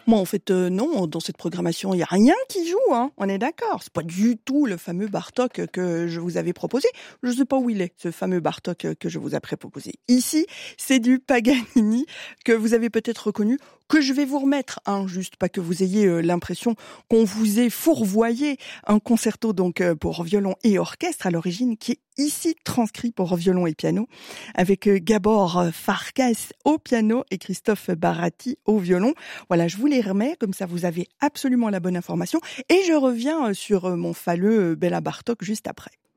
Moi, en fait, non, dans cette programmation, il y a rien qui joue, hein. On est d'accord. C'est pas du tout le fameux Bartók que je vous avais proposé. Je sais pas où il est, ce fameux Bartók que je vous ai proposé. Ici, c'est du Paganini que vous avez peut-être reconnu, que je vais vous remettre, hein, juste pas que vous ayez l'impression qu'on vous ait fourvoyé. Un concerto donc pour violon et orchestre à l'origine qui est ici transcrit pour violon et piano avec Gabor Farkas au piano et Christophe Baratti au violon. Voilà, je vous les remets, comme ça vous avez absolument la bonne information et je reviens sur mon fameux Béla Bartók juste après.